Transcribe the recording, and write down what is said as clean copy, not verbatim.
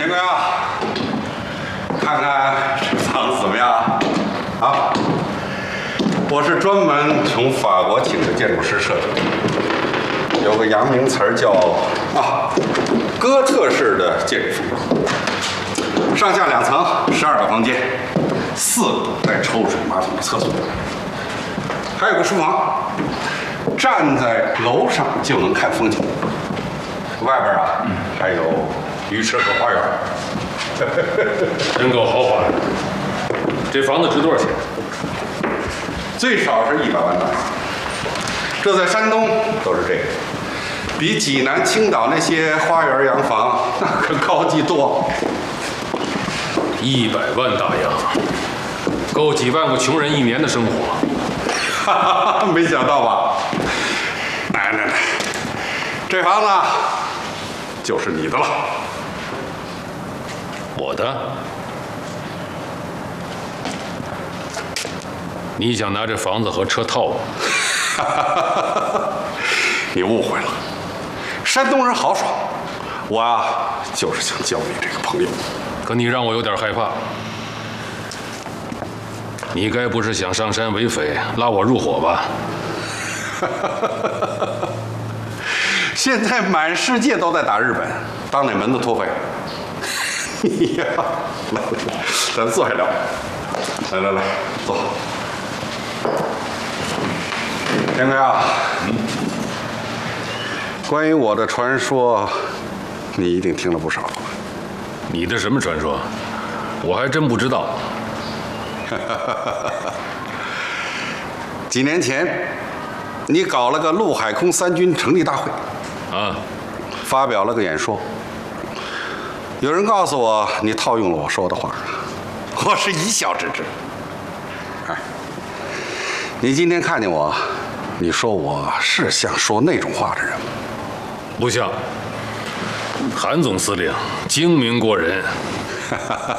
田贵啊，看看这房子怎么样啊？我是专门从法国请的建筑师设计，有个洋名词儿叫哥特式的建筑风格。上下2层，12个房间，4个带抽水马桶的厕所，还有个书房，站在楼上就能看风景。外边还有鱼池和花园。 真够豪华的。这房子值多少钱？ 最少是100万大洋。这在山东都是这个，比济南、青岛那些花园洋房那可高级多。 100万大洋，够几万个穷人1年的生活。 哈哈，没想到吧？来，这房子就是你的了。 我的？你想拿这房子和车套我？ 你误会了，山东人豪爽，我就是想交你这个朋友。 可你让我有点害怕。你该不是想上山为匪，拉我入伙吧？ 现在满世界都在打日本，当哪门子土匪？你呀，来，咱坐下聊。来，坐。田贵啊，关于我的传说，你一定听了不少了吧？ 你的什么传说？我还真不知道。 几年前，你搞了个陆海空3军成立大会，发表了个演说。有人告诉我，你套用了我说的话，我是一笑置之。你今天看见我，你说我是像说那种话的人吗？ 不像。韩总司令精明过人。